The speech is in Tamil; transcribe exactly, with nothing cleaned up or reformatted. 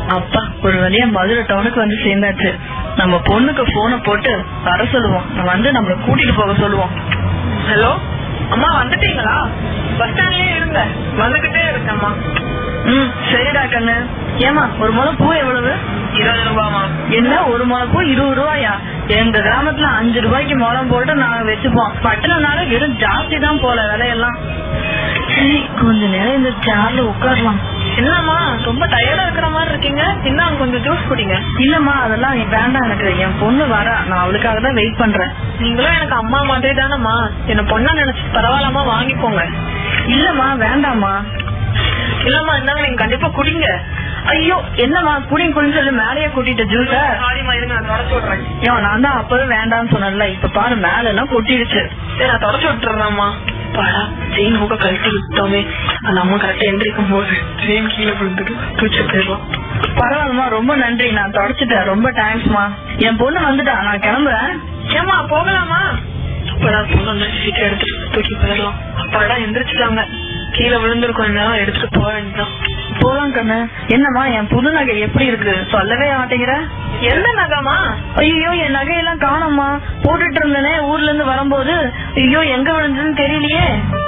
அப்பா ஒரு வழியா மதுரை டவுனுக்கு வந்து சேர்ந்தாச்சு. நம்ம பொண்ணுக்கு போனை போட்டு வர சொல்லுவோம், வந்து நம்மள கூட்டிட்டு போக சொல்லுவோம். ஹலோ அம்மா, வந்துட்டீங்களா? பஸ் ஸ்டாண்ட்லயே இருங்க, வந்துகிட்டே இருக்கேம்மா. ம் சரிடா கண்ணு. ஏமா ஒரு முளை பூ எவ்வளவு? இருபது ரூபாமா? என்ன ஒரு முளை பூ இருபது ரூபாயா? எங்க கிராமத்துல அஞ்சு ரூபாய்க்கு முளம் போட்டு நாங்க வச்சுப்போம். பட்டணம்னால வெறும் ஜாஸ்தி தான் போல விலையெல்லாம். சரி கொஞ்ச நேரம் இந்த சேர்ல உட்காரலாம். என்னம்மா ரொம்ப டயர்டா இருக்கிற மாதிரி இருக்கீங்க, இன்னும் கொஞ்சம் ஜூஸ் குடிங்க. இல்லம்மா அதெல்லாம் வேண்டாம், எனக்கு என் பொண்ணு வர, நான் அவளுக்காக தான் வெயிட் பண்றேன். நீங்களும் எனக்கு அம்மா மாதிரி தானம்மா, என்ன பொண்ணா நினைச்சு பரவாயில்லாம வாங்கிப்போங்க. இல்லம்மா வேண்டாமா. இல்லம்மா இருந்தாங்க, நீங்க கண்டிப்பா குடிங்க. ஐயோ என்னம்மா குடிங்க குடின்னு சொல்லி மேலேயே கூட்டிட்டு ஜூஸ. சாரிமா இருங்க, நான் தொடச்சு விடுறேன். ஏன் நான் தான் அப்பவே வேண்டாம்னு சொன்னேன்ல, இப்ப பாரு மேல எல்லாம் கொட்டிடுச்சு. சரி நான் தொடச்சு விட்டுறேன்மா. பாடா செயின் மூக்க கழட்டி விட்டோமே, அந்த அம்மா கரெக்டா எந்திரிக்கும் போது செயின் கீழே விழுந்துட்டு தூச்சு போயிடலாம். பரவாயில்லமா, ரொம்ப நன்றி, நான் தொடச்சிட்டேன், ரொம்ப தேங்க்ஸ்மா. என் பொண்ணு வந்துட்டா, நான் கிளம்புறேன். ஏமா போகலாமா? அப்பதான் பொண்ணு சீட்டை எடுத்துட்டு தூக்கி போயிடலாம். அப்பாடா எந்திரிச்சுட்டாங்க, கீழே விழுந்திருக்கும், என்ன எடுத்துட்டு போக வேண்டியதான். போலாம் கண்ணு. என்னம்மா என் புது நகை எப்படி இருக்கு சொல்லவே மாட்டேங்கிற? எந்த நகைமா? ஐயோ என் நகையெல்லாம் காணோம்மா, போட்டுட்டு இருந்தேனே ஊர்ல இருந்து வரும்போது. ஐயோ எங்க விழுந்ததுன்னு தெரியலையே.